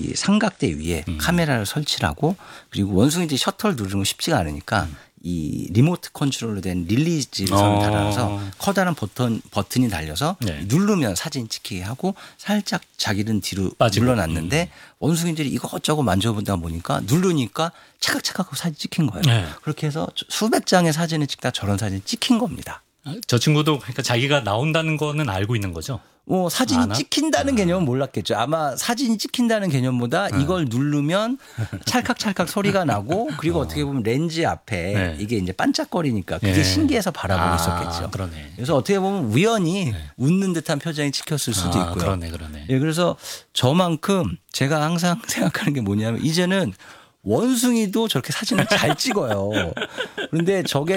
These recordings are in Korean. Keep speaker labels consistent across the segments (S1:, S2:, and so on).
S1: 이 삼각대 위에 카메라를 설치를 하고 그리고 원숭이들이 셔터를 누르는 거 쉽지가 않으니까 이 리모트 컨트롤로 된 릴리즈 선을 달아서 커다란 버튼이 달려서
S2: 네.
S1: 누르면 사진 찍히게 하고 살짝 자기는 뒤로
S2: 빠지고.
S1: 물러났는데 원숭이들이 이것저것 만져보다 보니까 누르니까 차각차각 사진 찍힌 거예요.
S2: 네.
S1: 그렇게 해서 수백 장의 사진을 찍다 저런 사진이 찍힌 겁니다.
S2: 저 친구도 그러니까 자기가 나온다는 거는 알고 있는 거죠.
S1: 사진이
S2: 아나?
S1: 찍힌다는 개념은 몰랐겠죠. 아마 사진이 찍힌다는 개념보다 이걸 누르면 찰칵찰칵 소리가 나고 그리고 어떻게 보면 렌즈 앞에
S2: 네.
S1: 이게 이제 반짝거리니까 그게
S2: 네.
S1: 신기해서 바라보고 있었겠죠.
S2: 그러네.
S1: 그래서 어떻게 보면 우연히 웃는 듯한 표정이 찍혔을 수도 있고요.
S2: 그러네.
S1: 예, 그래서 저만큼 제가 항상 생각하는 게 뭐냐면 이제는 원숭이도 저렇게 사진을 잘 찍어요. 그런데 저게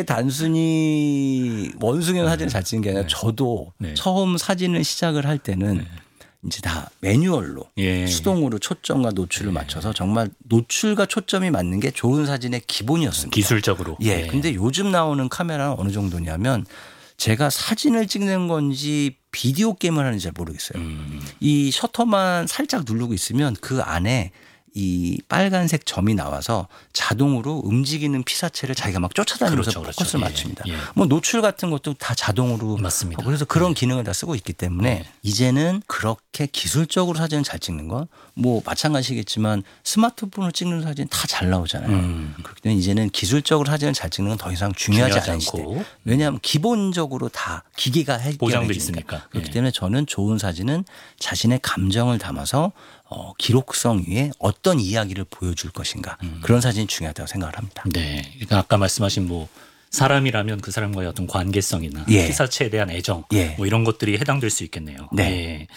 S1: 단순히 원숭이는 사진을 잘 찍는 게 아니라 저도 처음 사진을 시작을 할 때는 이제 다 매뉴얼로 수동으로 초점과 노출을 맞춰서 정말 노출과 초점이 맞는 게 좋은 사진의 기본이었습니다.
S2: 기술적으로.
S1: 예. 근데 요즘 나오는 카메라는 어느 정도냐면 제가 사진을 찍는 건지 비디오 게임을 하는지 잘 모르겠어요. 이 셔터만 살짝 누르고 있으면 그 안에 이 빨간색 점이 나와서 자동으로 움직이는 피사체를 자기가 막 쫓아다니면서 포커스를 맞춥니다. 뭐 노출 같은 것도 다 자동으로
S2: 맞습니다.
S1: 그래서 그런 기능을 다 쓰고 있기 때문에 이제는 그렇게 기술적으로 사진을 잘 찍는 건 뭐 마찬가지겠지만 스마트폰으로 찍는 사진 다 잘 나오잖아요. 그렇기 때문에 이제는 기술적으로 사진을 잘 찍는 건 더 이상 중요하지 않은 시대. 왜냐하면 기본적으로 다 기계가
S2: 보장돼 있으니까.
S1: 그렇기 때문에 저는 좋은 사진은 자신의 감정을 담아서 기록성 위에 어떤 이야기를 보여줄 것인가 그런 사진이 중요하다고 생각을 합니다.
S2: 네, 그러니까 아까 말씀하신 뭐 사람이라면 그 사람과의 어떤 관계성이나 피사체에 대한 애정 뭐 이런 것들이 해당될 수 있겠네요. 네.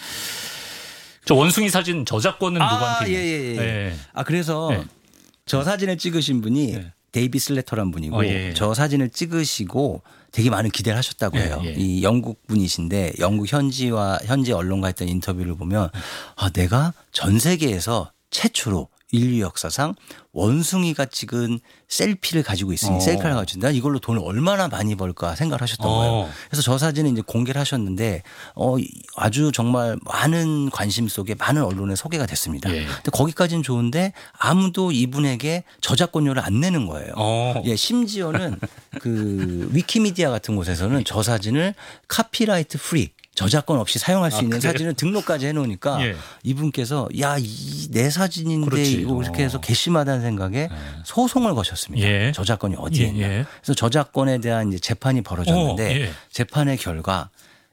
S2: 저 원숭이 사진 저작권은 누구한테?
S1: 그래서 저 사진을 찍으신 분이 데이비 슬래터란 분이고 저 사진을 찍으시고 되게 많은 기대를 하셨다고 해요. 이 영국 분이신데 영국 현지 언론과 했던 인터뷰를 보면 내가 전 세계에서 최초로 인류 역사상 원숭이가 찍은 셀피를 가지고 있으니 셀카를 가지고 난 이걸로 돈을 얼마나 많이 벌까 생각을 하셨던 거예요. 그래서 저 사진을 이제 공개를 하셨는데 아주 정말 많은 관심 속에 많은 언론에 소개가 됐습니다. 근데 거기까지는 좋은데 아무도 이분에게 저작권료를 안 내는 거예요. 심지어는 그 위키미디아 같은 곳에서는 저 사진을 카피라이트 프리 저작권 없이 사용할 수 있는 사진을 등록까지 해놓으니까 이분께서 내 사진인데 이거 이렇게 해서 괘씸하다는 생각에 소송을 거셨습니다. 저작권이 어디에 있냐. 그래서 저작권에 대한 이제 재판이 벌어졌는데 재판의 결과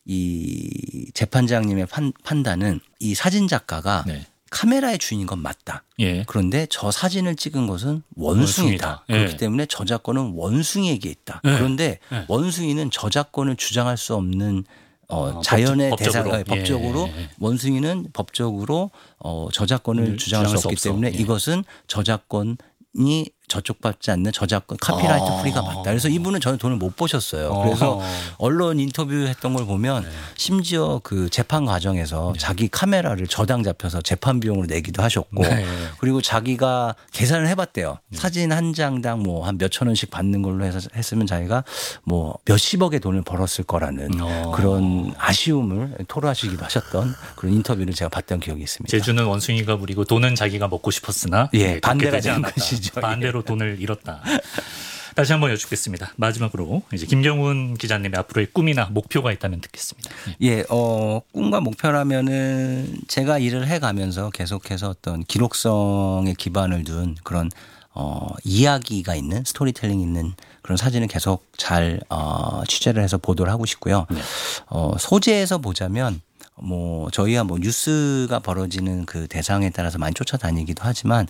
S1: 이 재판장님의 판단은 이 사진 작가가 카메라의 주인인 건 맞다. 그런데 저 사진을 찍은 것은 원숭이다. 그렇기 때문에 저작권은 원숭이에게 있다. 그런데 원숭이는 저작권을 주장할 수 없는 자연의 대상 법적으로 원숭이는 법적으로 저작권을 주장할 수 없기 때문에 이것은 저작권이 저촉받지 않는 저작권 카피라이트 프리가 맞다. 그래서 이분은 저는 돈을 못 보셨어요. 그래서 언론 인터뷰했던 걸 보면 심지어 그 재판 과정에서 자기 카메라를 저당 잡혀서 재판 비용으로 내기도 하셨고 그리고 자기가 계산을 해봤대요. 사진 한 장당 뭐 한 몇천 원씩 받는 걸로 해서 했으면 자기가 뭐 몇십억의 돈을 벌었을 거라는 그런 아쉬움을 토로하시기도 하셨던 그런 인터뷰를 제가 봤던 기억이 있습니다.
S2: 제주는 원숭이가 부리고 돈은 자기가 먹고 싶었으나
S1: 반대가 되는 것이죠.
S2: 반대로 돈을 잃었다. 다시 한번 여쭙겠습니다. 마지막으로 이제 김경훈 기자님의 앞으로의 꿈이나 목표가 있다면 듣겠습니다.
S1: 꿈과 목표라면은 제가 일을 해가면서 계속해서 어떤 기록성에 기반을 둔 그런 이야기가 있는 스토리텔링 있는 그런 사진을 계속 잘 취재를 해서 보도를 하고 싶고요. 소재에서 보자면 뭐 저희야 뭐 뉴스가 벌어지는 그 대상에 따라서 많이 쫓아다니기도 하지만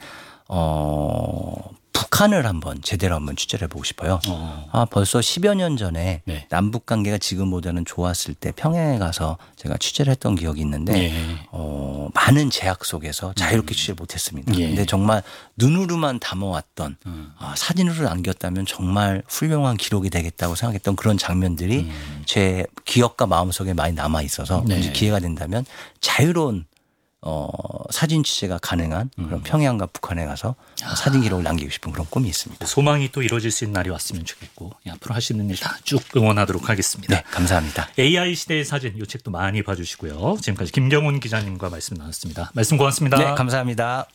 S1: 북한을 한번 제대로 한번 취재를 해보고 싶어요. 벌써 10여 년 전에 남북 관계가 지금보다는 좋았을 때 평양에 가서 제가 취재를 했던 기억이 있는데 많은 제약 속에서 자유롭게 취재를 못했습니다. 근데 정말 눈으로만 담아왔던 사진으로 남겼다면 정말 훌륭한 기록이 되겠다고 생각했던 그런 장면들이 제 기억과 마음속에 많이 남아 있어서 이제 기회가 된다면 자유로운 사진 취재가 가능한 그런 평양과 북한에 가서 사진 기록을 남기고 싶은 그런 꿈이 있습니다.
S2: 소망이 또 이루어질 수 있는 날이 왔으면 좋겠고 앞으로 하시는 일 다 쭉 응원하도록 하겠습니다.
S1: 네, 감사합니다.
S2: AI 시대의 사진 이 책도 많이 봐주시고요. 지금까지 김경훈 기자님과 말씀 나눴습니다. 말씀 고맙습니다.
S1: 네, 감사합니다.